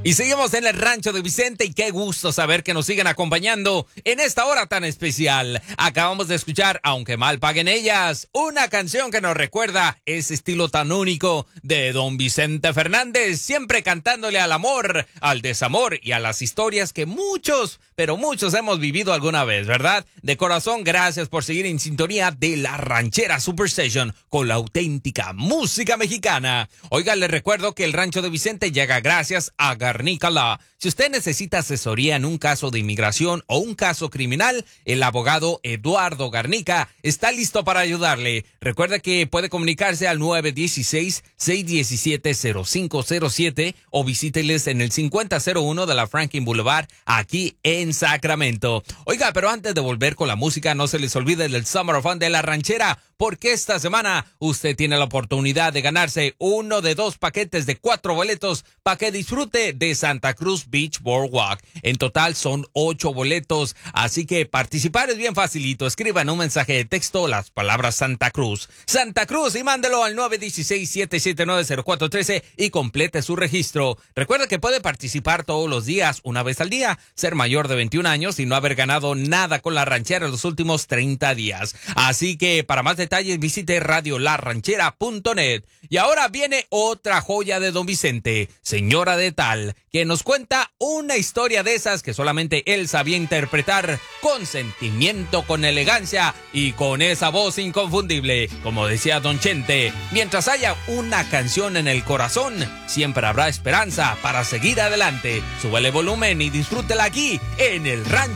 Y seguimos en el Rancho de Vicente y qué gusto saber que nos siguen acompañando en esta hora tan especial. Acabamos de escuchar, aunque mal paguen ellas, una canción que nos recuerda ese estilo tan único de don Vicente Fernández, siempre cantándole al amor, al desamor y a las historias que muchos, pero muchos hemos vivido alguna vez, ¿verdad? De corazón, gracias por seguir en sintonía de la Ranchera Superstation con la auténtica música mexicana. Oiga, les recuerdo que el Rancho de Vicente llega gracias a Garnica Law. Si usted necesita asesoría en un caso de inmigración o un caso criminal, el abogado Eduardo Garnica está listo para ayudarle. Recuerda que puede comunicarse al 916-617-0507 o visíteles en el 5001 de la Franklin Boulevard aquí en Sacramento. Oiga, pero antes de volver con la música, no se les olvide del Summer of Fun de la Ranchera, porque esta semana usted tiene la oportunidad de ganarse uno de 2 paquetes de 4 boletos para que disfrute de Santa Cruz Beach Boardwalk. En total son 8 boletos, así que participar es bien facilito. Escriban un mensaje de texto las palabras Santa Cruz y mándelo al 916-779-0413 y complete su registro. Recuerda que puede participar todos los días, una vez al día, ser mayor de 21 años y no haber ganado nada con la ranchera en los últimos 30 días. Así que para más detalles visite radiolarranchera.net. Y ahora viene otra joya de don Vicente, Señora de Tal, que nos cuenta una historia de esas que solamente él sabía interpretar con sentimiento, con elegancia y con esa voz inconfundible. Como decía don Chente, mientras haya una canción en el corazón, siempre habrá esperanza para seguir adelante. Súbele volumen y disfrútela aquí en el Rancho